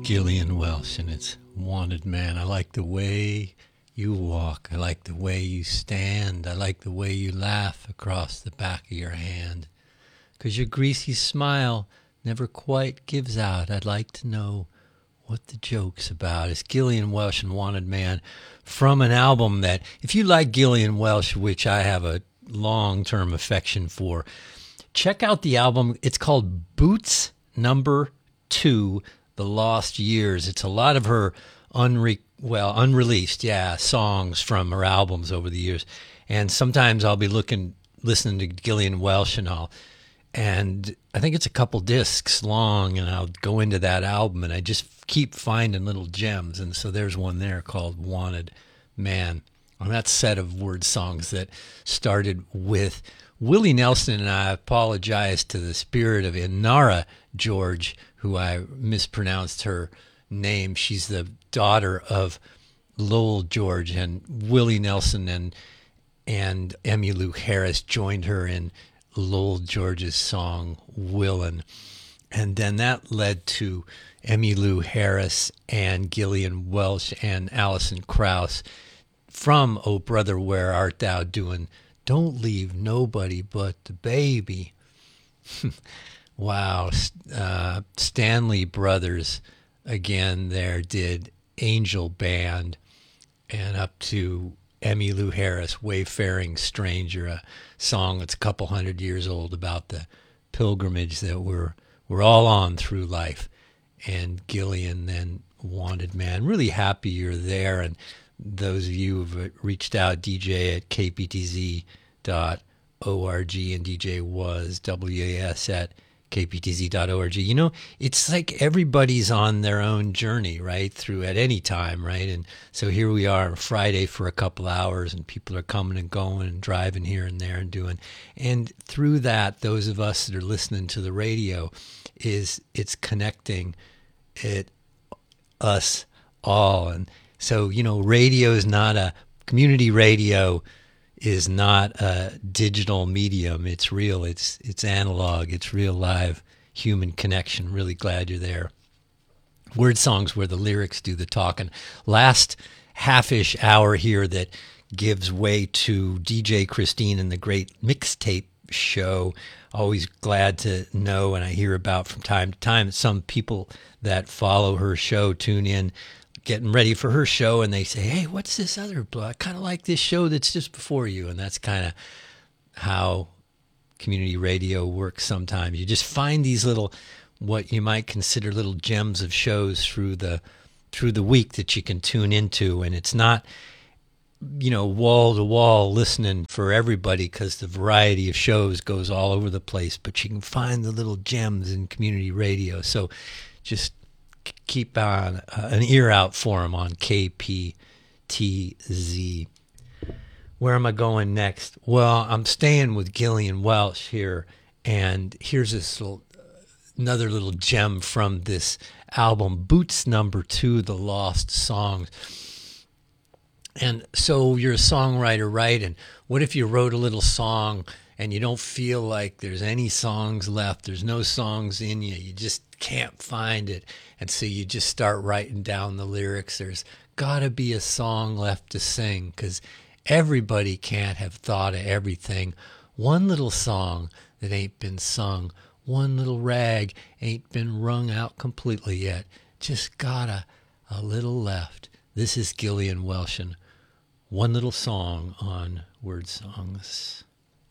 Gillian Welsh, and it's Wanted Man. I like the way you walk. I like the way you stand. I like the way you laugh across the back of your hand. 'Cause your greasy smile never quite gives out. I'd like to know what the joke's about. It's Gillian Welsh and Wanted Man from an album that, if you like Gillian Welsh, which I have a long-term affection for, check out the album. It's called Boots Number 2, The Lost Years. It's a lot of her unreleased, songs from her albums over the years. And sometimes I'll be listening to Gillian Welsh and I think it's a couple discs long, and I'll go into that album and I just keep finding little gems. And so there's one there called Wanted Man on that set of word songs that started with Willie Nelson. And I apologize to the spirit of Inara George, who I mispronounced her name. She's the daughter of Lowell George, and Willie Nelson and Emmylou Harris joined her in Lowell George's song Willin'. And then that led to Emmylou Harris and Gillian Welsh and Alison Krauss from Oh Brother Where Art Thou doing Don't Leave Nobody But the Baby. Wow. Stanley Brothers again there did Angel Band, and up to Emmylou Harris, Wayfaring Stranger, a song that's a couple hundred years old about the pilgrimage that we're all on through life. And Gillian then Wanted Man. Really happy you're there. And those of you who've reached out, DJ at kptz.org and DJ was WAS at kptz.org. You know, it's like everybody's on their own journey, right, through at any time, right? And so here we are Friday for a couple hours, and people are coming and going and driving here and there and doing. And through that, those of us that are listening to the radio, it's connecting us all. And so, you know, community radio is not a digital medium. It's real. It's analog. It's real live human connection. Really glad you're there. Word songs where the lyrics do the talking. Last half-ish hour here that gives way to DJ Christine and the Great Mixtape Show. Always glad to know, and I hear about from time to time, some people that follow her show tune in getting ready for her show, and they say, hey, what's this other I kind of like this show that's just before you. And that's kind of how community radio works sometimes. You just find these little, what you might consider little gems of shows through the week that you can tune into. And it's not, you know, wall to wall listening for everybody, because the variety of shows goes all over the place, but you can find the little gems in community radio. So just keep on an ear out for them on KPTZ. Where am I going next? Well, I'm staying with Gillian Welsh here, and here's another little gem from this album, Boots Number 2, The Lost Songs. And so you're a songwriter, right? And what if you wrote a little song and you don't feel like there's any songs left? There's no songs in you. You just can't find it. And so you just start writing down the lyrics. There's got to be a song left to sing, because everybody can't have thought of everything. One little song that ain't been sung, one little rag ain't been wrung out completely yet. Just got a little left. This is Gillian Welsh and One Little Song on Word Songs.